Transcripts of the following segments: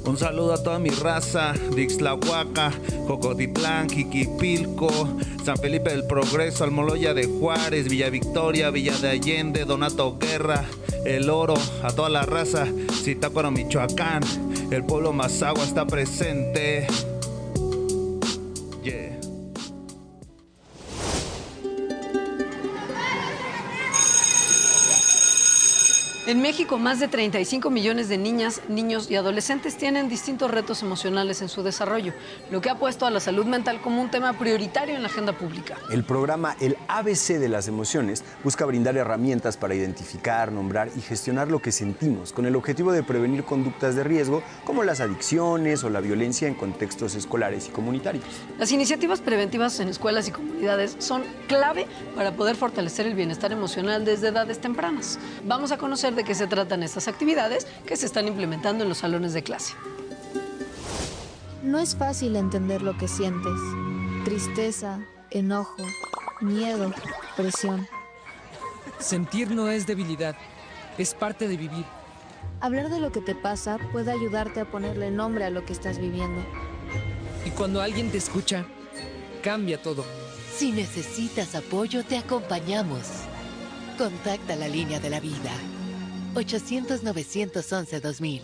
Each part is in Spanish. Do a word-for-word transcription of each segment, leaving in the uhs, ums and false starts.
Un saludo a toda mi raza de Ixtlahuaca, Cocotitlán, Jiquipilco, San Felipe del Progreso, Almoloya de Juárez, Villa Victoria, Villa de Allende, Donato Guerra, El Oro, a toda la raza, Zitácuaro, Michoacán, el pueblo Mazahua está presente. Yeah. En México, más de treinta y cinco millones de niñas, niños y adolescentes tienen distintos retos emocionales en su desarrollo, lo que ha puesto a la salud mental como un tema prioritario en la agenda pública. El programa El A B C de las emociones busca brindar herramientas para identificar, nombrar y gestionar lo que sentimos, con el objetivo de prevenir conductas de riesgo como las adicciones o la violencia en contextos escolares y comunitarios. Las iniciativas preventivas en escuelas y comunidades son clave para poder fortalecer el bienestar emocional desde edades tempranas. Vamos a conocer de qué se tratan estas actividades que se están implementando en los salones de clase. No es fácil entender lo que sientes. Tristeza, enojo, miedo, presión. Sentir no es debilidad, es parte de vivir. Hablar de lo que te pasa puede ayudarte a ponerle nombre a lo que estás viviendo. Y cuando alguien te escucha, cambia todo. Si necesitas apoyo, te acompañamos. Contacta la línea de la vida. ochocientos, novecientos once, dos mil.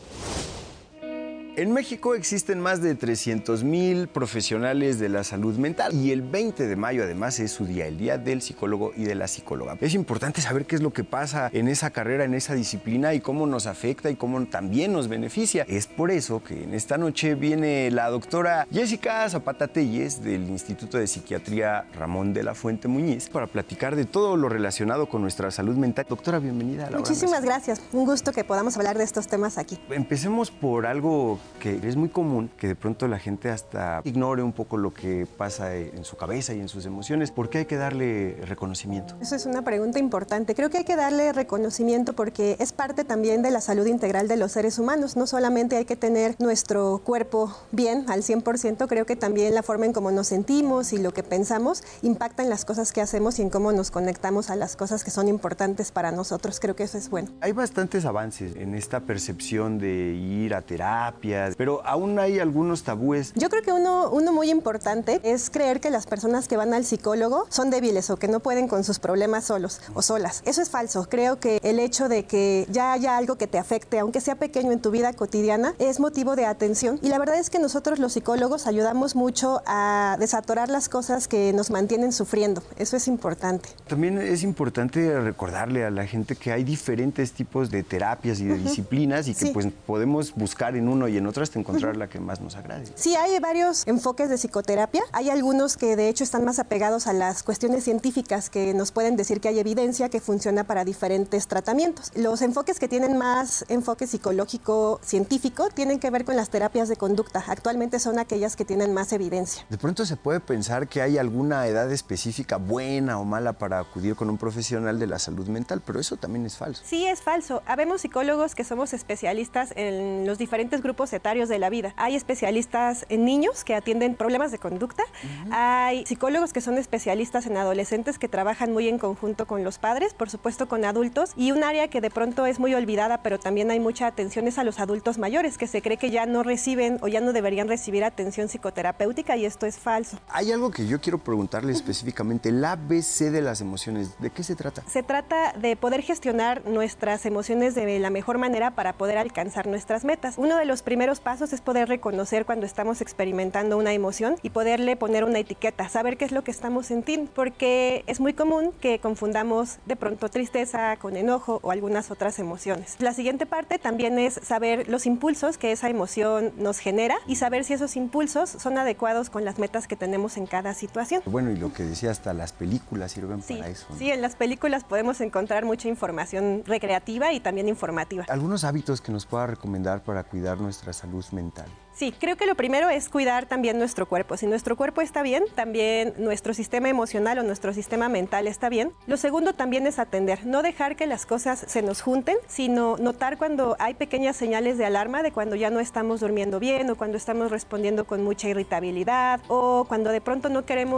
En México existen más de trescientos mil profesionales de la salud mental y el veinte de mayo además es su día, el día del psicólogo y de la psicóloga. Es importante saber qué es lo que pasa en esa carrera, en esa disciplina y cómo nos afecta y cómo también nos beneficia. Es por eso que en esta noche viene la doctora Jessica Zapata Telles del Instituto de Psiquiatría Ramón de la Fuente Muñiz para platicar de todo lo relacionado con nuestra salud mental. Doctora, bienvenida a la Muchísimas gracias. Un gusto que podamos hablar de estos temas aquí. Empecemos por algo que es muy común, que de pronto la gente hasta ignore un poco lo que pasa en su cabeza y en sus emociones. ¿Por qué hay que darle reconocimiento? Eso es una pregunta importante. Creo que hay que darle reconocimiento porque es parte también de la salud integral de los seres humanos. No solamente hay que tener nuestro cuerpo bien al cien por ciento, creo que también la forma en cómo nos sentimos y lo que pensamos impacta en las cosas que hacemos y en cómo nos conectamos a las cosas que son importantes para nosotros. Creo que eso es bueno. Hay bastantes avances en esta percepción de ir a terapias, pero aún hay algunos tabúes. Yo creo que uno, uno muy importante es creer que las personas que van al psicólogo son débiles o que no pueden con sus problemas solos o solas. Eso es falso. Creo que el hecho de que ya haya algo que te afecte, aunque sea pequeño en tu vida cotidiana, es motivo de atención. Y la verdad es que nosotros los psicólogos ayudamos mucho a desatorar las cosas que nos mantienen sufriendo. Eso es importante. También es importante recordarle a la gente que hay diferentes tipos de terapias y de uh-huh. disciplinas y que sí. pues podemos buscar en uno y en otras encontrar la que más nos agrade. Sí, hay varios enfoques de psicoterapia. Hay algunos que de hecho están más apegados a las cuestiones científicas que nos pueden decir que hay evidencia que funciona para diferentes tratamientos. Los enfoques que tienen más enfoque psicológico científico tienen que ver con las terapias de conducta. Actualmente son aquellas que tienen más evidencia. De pronto se puede pensar que hay alguna edad específica buena o mala para acudir con un profesional de la salud mental, pero eso también es falso. Sí, es falso. Habemos psicólogos que somos especialistas en los diferentes grupos etarios de la vida. Hay especialistas en niños que atienden problemas de conducta, uh-huh. hay psicólogos que son especialistas en adolescentes que trabajan muy en conjunto con los padres, por supuesto con adultos, y un área que de pronto es muy olvidada, pero también hay mucha atención es a los adultos mayores, que se cree que ya no reciben o ya no deberían recibir atención psicoterapéutica y esto es falso. Hay algo que yo quiero preguntarle uh-huh. específicamente, el A B C de las emociones, ¿de qué se trata? Se trata de poder gestionar nuestras emociones de la mejor manera para poder alcanzar nuestras metas. Uno de los primeros pasos es poder reconocer cuando estamos experimentando una emoción y poderle poner una etiqueta, saber qué es lo que estamos sintiendo, porque es muy común que confundamos de pronto tristeza con enojo o algunas otras emociones. La siguiente parte también es saber los impulsos que esa emoción nos genera y saber si esos impulsos son adecuados con las metas que tenemos en cada situación. Bueno, y lo que decía, hasta las películas sirven sí, para eso, ¿no? Sí, en las películas podemos encontrar mucha información recreativa y también informativa. ¿Algunos hábitos que nos pueda recomendar para cuidar nuestra salud mental? Sí, creo que lo primero es cuidar también nuestro cuerpo. Si nuestro cuerpo está bien, también nuestro sistema emocional o nuestro sistema mental está bien. Lo segundo también es atender, no dejar que las cosas se nos junten, sino notar cuando hay pequeñas señales de alarma de cuando ya no estamos durmiendo bien o cuando estamos respondiendo con mucha irritabilidad o cuando de pronto no queremos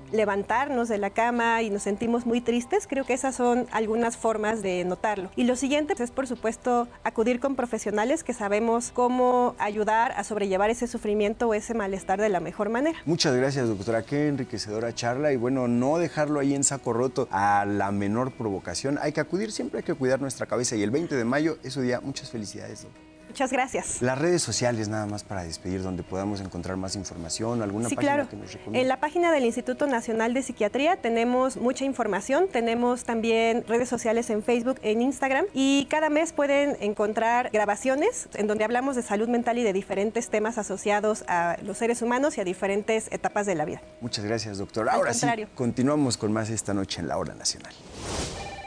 levantarnos de la cama y nos sentimos muy tristes, creo que esas son algunas formas de notarlo. Y lo siguiente es, por supuesto, acudir con profesionales que sabemos cómo ayudar a sobrellevar ese sufrimiento o ese malestar de la mejor manera. Muchas gracias, doctora. Qué enriquecedora charla. Y bueno, no dejarlo ahí en saco roto a la menor provocación. Hay que acudir, siempre hay que cuidar nuestra cabeza. Y el veinte de mayo es su día. Muchas felicidades, doctor. Muchas gracias. Las redes sociales, nada más para despedir, donde podamos encontrar más información, alguna sí, página claro. que nos recomiende. En la página del Instituto Nacional de Psiquiatría tenemos mucha información, tenemos también redes sociales en Facebook, en Instagram, y cada mes pueden encontrar grabaciones en donde hablamos de salud mental y de diferentes temas asociados a los seres humanos y a diferentes etapas de la vida. Muchas gracias, doctor. Ahora sí, continuamos con más esta noche en La Hora Nacional.